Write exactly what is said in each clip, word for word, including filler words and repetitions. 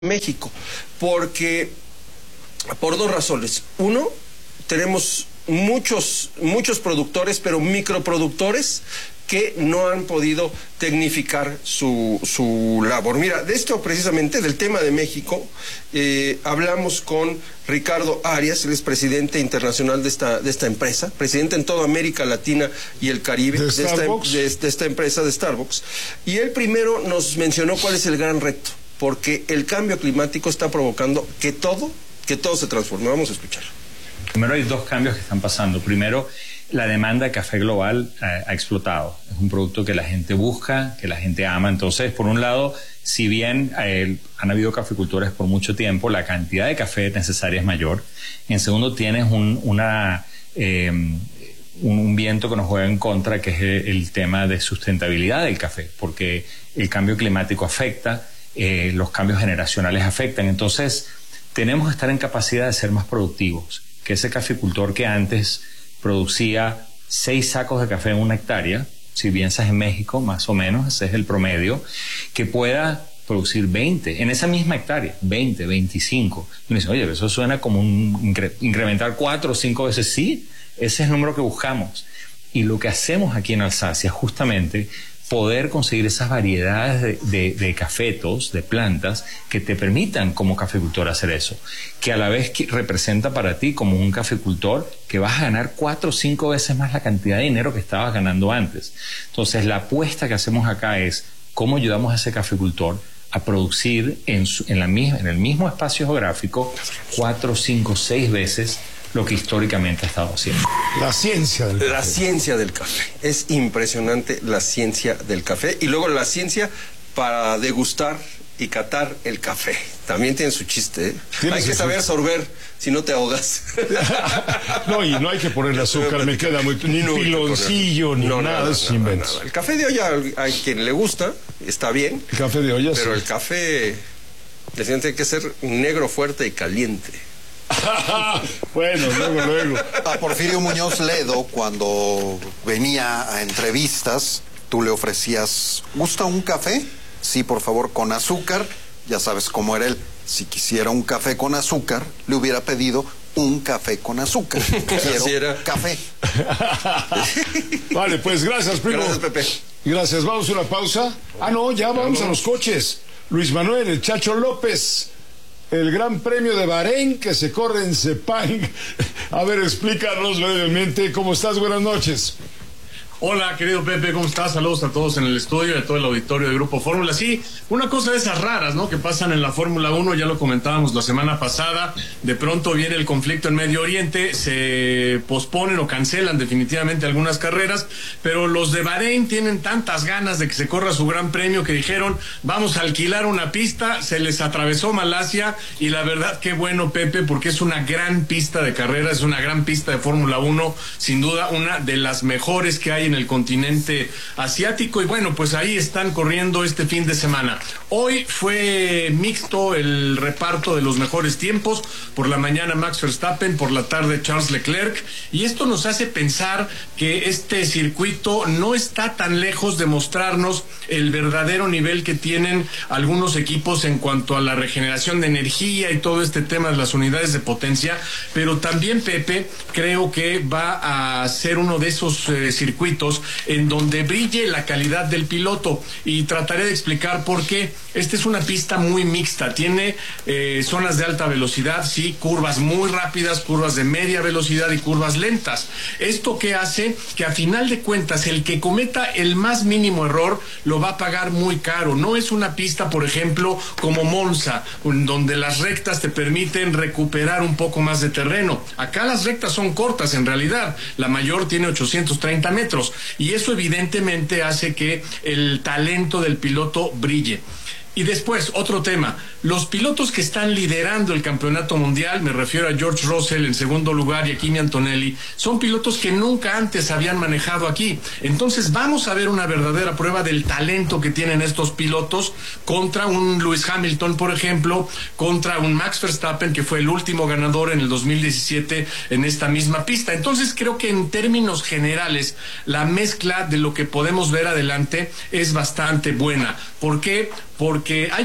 México, porque por dos razones. Uno, tenemos muchos, muchos productores, pero microproductores que no han podido tecnificar su, su labor. Mira, de esto precisamente, del tema de México, eh, hablamos con Ricardo Arias, él es presidente internacional de esta, de esta empresa, presidente en toda América Latina y el Caribe, de, de, esta, de, de esta empresa de Starbucks. Y él primero nos mencionó cuál es el gran reto, porque el cambio climático está provocando que todo, que todo se transforme. Vamos a escuchar. Primero hay dos cambios que están pasando. Primero, la demanda de café global eh, ha explotado. Es un producto que la gente busca, que la gente ama. Entonces, por un lado, si bien eh, han habido cafecultores por mucho tiempo, la cantidad de café necesaria es mayor. En segundo, tienes un, una, eh, un, un viento que nos juega en contra, que es el, el tema de sustentabilidad del café, porque el cambio climático afecta, eh, los cambios generacionales afectan. Entonces, tenemos que estar en capacidad de ser más productivos. Que ese caficultor que antes producía seis sacos de café en una hectárea, si piensas en México, más o menos, ese es el promedio, que pueda producir veinte, en esa misma hectárea, veinte, veinticinco. Y me dice, oye, eso suena como un incre incrementar cuatro o cinco veces. Sí, ese es el número que buscamos. Y lo que hacemos aquí en Alsacia, justamente, poder conseguir esas variedades de, de, de cafetos, de plantas, que te permitan como caficultor hacer eso, que a la vez que representa para ti como un caficultor que vas a ganar cuatro o cinco veces más la cantidad de dinero que estabas ganando antes. Entonces la apuesta que hacemos acá es cómo ayudamos a ese caficultor a producir en, su, en, la misma, en el mismo espacio geográfico cuatro, cinco, seis veces lo que históricamente ha estado haciendo. La ciencia del café. La ciencia del café. Es impresionante la ciencia del café. Y luego la ciencia para degustar y catar el café. También tiene su chiste, ¿eh? Hay que saber sorber, si no te ahogas. No, y no hay que ponerle azúcar, me queda muy... Ni no piloncillo, ni no, nada, es invento. El café de olla, a quien le gusta, está bien. El café de olla, pero sí. el café, le tiene que ser negro, fuerte y caliente. Bueno, luego, luego. A Porfirio Muñoz Ledo, cuando venía a entrevistas, tú le ofrecías, ¿gusta un café? Sí, por favor, con azúcar. Ya sabes cómo era él. Si quisiera un café con azúcar, le hubiera pedido un café con azúcar. Quiero era. café. Vale, pues gracias, primo. Gracias, Pepe. Gracias, vamos a una pausa. Ah, no, ya vamos a los coches. Luis Manuel, el Chacho López. El Gran Premio de Bahrein que se corre en Sepang. A ver, explícanos brevemente. ¿Cómo estás? Buenas noches. Hola, querido Pepe, ¿cómo estás? Saludos a todos en el estudio y a todo el auditorio de Grupo Fórmula. Sí, una cosa de esas raras, ¿no?, que pasan en la Fórmula uno, ya lo comentábamos la semana pasada. De pronto viene el conflicto en Medio Oriente, se posponen o cancelan definitivamente algunas carreras, pero los de Bahrein tienen tantas ganas de que se corra su Gran Premio que dijeron, vamos a alquilar una pista. Se les atravesó Malasia y la verdad, qué bueno, Pepe, porque es una gran pista de carrera, es una gran pista de Fórmula uno, sin duda una de las mejores que hay en el continente asiático. Y bueno, pues ahí están corriendo este fin de semana. Hoy fue mixto el reparto de los mejores tiempos. Por la mañana Max Verstappen, por la tarde Charles Leclerc, y esto nos hace pensar que este circuito no está tan lejos de mostrarnos el verdadero nivel que tienen algunos equipos en cuanto a la regeneración de energía y todo este tema de las unidades de potencia. Pero también, Pepe, creo que va a ser uno de esos eh, circuitos en donde brille la calidad del piloto, y trataré de explicar por qué. Esta es una pista muy mixta, tiene eh, zonas de alta velocidad, sí, curvas muy rápidas, curvas de media velocidad y curvas lentas. Esto que hace que a final de cuentas el que cometa el más mínimo error lo va a pagar muy caro. No es una pista, por ejemplo, como Monza, donde las rectas te permiten recuperar un poco más de terreno. Acá las rectas son cortas en realidad, la mayor tiene ochocientos treinta metros. Y eso evidentemente hace que el talento del piloto brille. Y después, otro tema, los pilotos que están liderando el campeonato mundial, me refiero a George Russell en segundo lugar y a Kimi Antonelli, son pilotos que nunca antes habían manejado aquí. Entonces vamos a ver una verdadera prueba del talento que tienen estos pilotos contra un Lewis Hamilton, por ejemplo, contra un Max Verstappen, que fue el último ganador en el dos mil diecisiete en esta misma pista. Entonces creo que en términos generales la mezcla de lo que podemos ver adelante es bastante buena. ¿Por qué? Porque hay un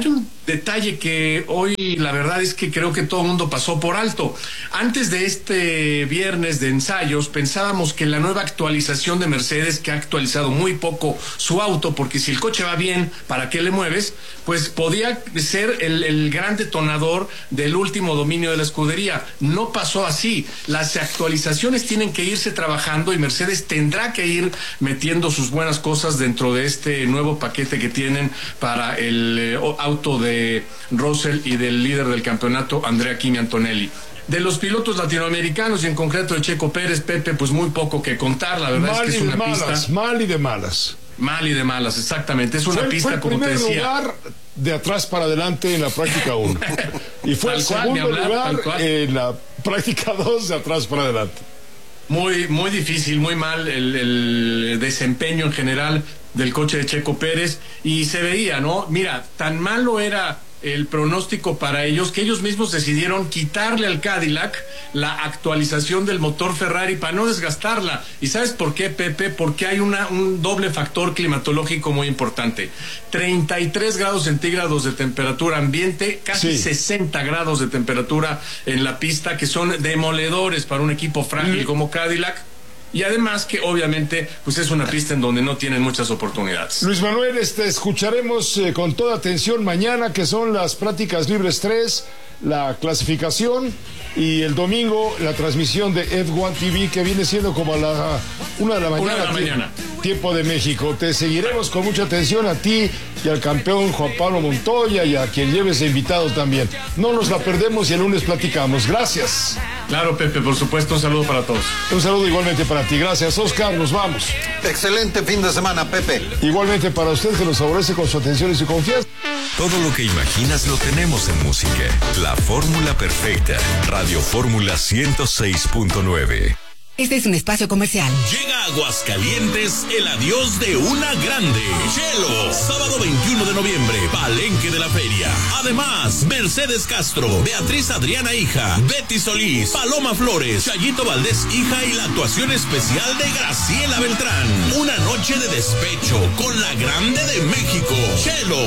detalle que hoy la verdad es que creo que todo el mundo pasó por alto. Antes de este viernes de ensayos pensábamos que la nueva actualización de Mercedes, que ha actualizado muy poco su auto, porque si el coche va bien, ¿para qué le mueves? Pues podía ser el, el gran detonador del último dominio de la escudería. No pasó así. Las actualizaciones tienen que irse trabajando y Mercedes tendrá que ir metiendo sus buenas cosas dentro de este nuevo paquete que tienen para el eh, auto de Russell y del líder del campeonato, Andrea Kimi Antonelli. De los pilotos latinoamericanos y en concreto de Checo Pérez, Pepe, pues muy poco que contar. La verdad mal es que es una malas, pista mal y de malas. Mal y de malas, exactamente. Es una fue, pista, fue como te primer decía. lugar de atrás para adelante en la práctica uno. Y fue Tal el cual, segundo ni hablar, tal lugar cual. en la práctica dos de atrás para adelante. Muy, muy difícil, muy mal el, el desempeño en general del coche de Checo Pérez, y se veía, ¿no? Mira, tan malo era el pronóstico para ellos que ellos mismos decidieron quitarle al Cadillac la actualización del motor Ferrari para no desgastarla. ¿Y sabes por qué, Pepe? Porque hay una, un doble factor climatológico muy importante. treinta y tres grados centígrados de temperatura ambiente, casi Sí. sesenta grados de temperatura en la pista, que son demoledores para un equipo frágil Mm. como Cadillac. Y además que obviamente pues es una pista en donde no tienen muchas oportunidades. Luis Manuel, este, escucharemos eh, con toda atención mañana, que son las prácticas libres tres, la clasificación, y el domingo la transmisión de F uno T V, que viene siendo como a la una de la mañana, Una de la tie- mañana. tiempo de México. Te seguiremos con mucha atención a ti y al campeón Juan Pablo Montoya y a quien lleves de invitado también. No nos la perdemos y el lunes platicamos. Gracias. Claro, Pepe, por supuesto, un saludo para todos. Un saludo igualmente para ti. Gracias, Oscar. Nos vamos. Excelente fin de semana, Pepe. Igualmente para usted, que nos favorece con su atención y su confianza. Todo lo que imaginas lo tenemos en música. La fórmula perfecta. Radio Fórmula ciento seis punto nueve. Este es un espacio comercial. Llega a Aguascalientes el adiós de una grande. Chelo, sábado veintiuno de noviembre, Palenque de la Feria. Además, Mercedes Castro, Beatriz Adriana hija, Betty Solís, Paloma Flores, Chayito Valdés hija y la actuación especial de Graciela Beltrán. Una noche de despecho con la grande de México, Chelo.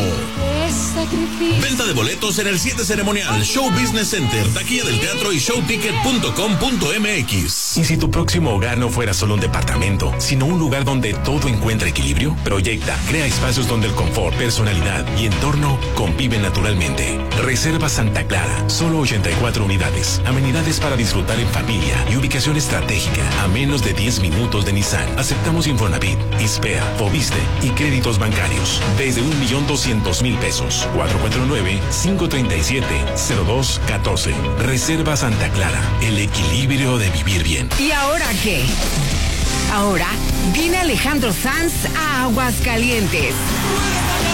Venta de boletos en el siete Ceremonial, Show Business Center, taquilla del teatro y showticket punto com punto m x. Y si tu próximo hogar no fuera solo un departamento, sino un lugar donde todo encuentra equilibrio, Proyecta crea espacios donde el confort, personalidad y entorno conviven naturalmente. Reserva Santa Clara, solo ochenta y cuatro unidades, amenidades para disfrutar en familia y ubicación estratégica a menos de diez minutos de Nissan. Aceptamos Infonavit, Ispea, Fobiste y créditos bancarios desde un millón doscientos mil pesos. cuatro cuatro nueve, cinco tres siete, cero dos uno cuatro. Reserva Santa Clara, el equilibrio de vivir bien. ¿Y ahora qué? Ahora viene Alejandro Sanz a Aguascalientes.